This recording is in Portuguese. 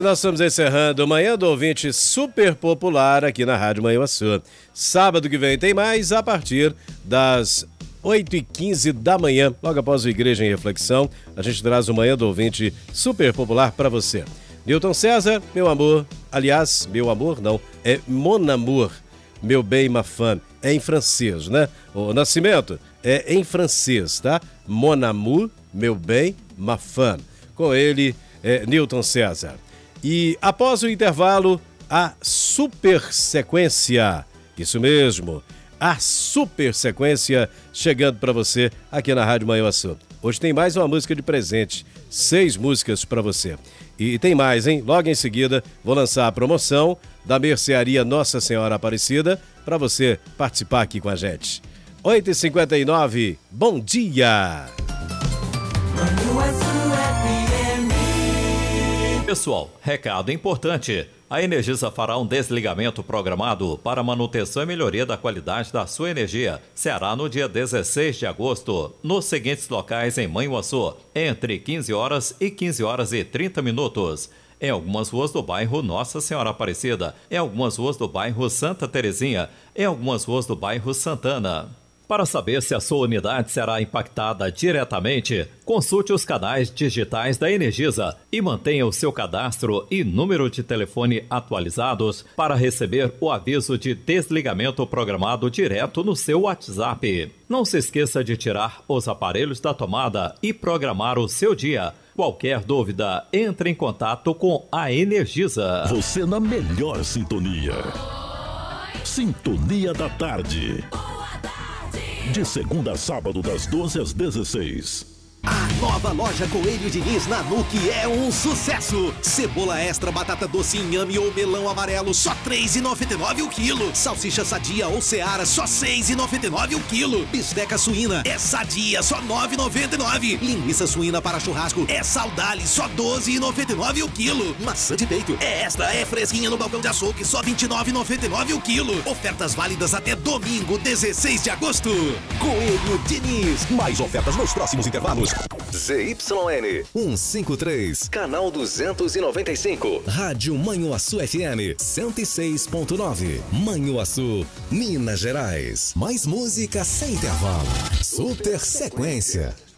Nós estamos encerrando Manhã do Ouvinte super popular aqui na Rádio Manhuaçu. Sábado que vem tem mais a partir das 8h15 da manhã, logo após o Igreja em Reflexão. A gente traz o Manhã do Ouvinte super popular para você. Newton César, meu amor, aliás, meu amor não, é mon amour, meu bem, ma femme, é em francês, né? O nascimento é em francês, tá? Mon amour, meu bem, ma femme. Com ele, Newton César. E após o intervalo, a super sequência. Isso mesmo, a super sequência chegando para você aqui na Rádio Manhuaçu. Hoje tem mais uma música de presente, 6 músicas para você. E tem mais, hein? Logo em seguida, vou lançar a promoção da Mercearia Nossa Senhora Aparecida para você participar aqui com a gente. 8h59, bom dia! Pessoal, recado importante. A Energisa fará um desligamento programado para manutenção e melhoria da qualidade da sua energia. Será no dia 16 de agosto, nos seguintes locais em Manhuaçu, entre 15 horas e 15 horas e 30 minutos. Em algumas ruas do bairro Nossa Senhora Aparecida, em algumas ruas do bairro Santa Terezinha, em algumas ruas do bairro Santana. Para saber se a sua unidade será impactada diretamente, consulte os canais digitais da Energisa e mantenha o seu cadastro e número de telefone atualizados para receber o aviso de desligamento programado direto no seu WhatsApp. Não se esqueça de tirar os aparelhos da tomada e programar o seu dia. Qualquer dúvida, entre em contato com a Energisa. Você na melhor sintonia. Sintonia da Tarde. De segunda a sábado, das 12 às 16. A nova loja Coelho Diniz na NUC é um sucesso. Cebola extra, batata doce, inhame ou melão amarelo, só R$ 3,99 o quilo. Salsicha sadia ou Seara, só R$ 6,99 o quilo. Bisteca suína é sadia, só R$ 9,99. Linguiça suína para churrasco é Saudale, só R$ 12,99 o quilo. Maçã de peito é extra, é fresquinha no balcão de açougue, só R$ 29,99 o quilo. Ofertas válidas até domingo, 16 de agosto. Coelho Diniz. Mais ofertas nos próximos intervalos. ZYN 153, canal 295. Rádio Manhuaçu FM 106.9. Manhuaçu, Minas Gerais. Mais música sem intervalo. Super sequência.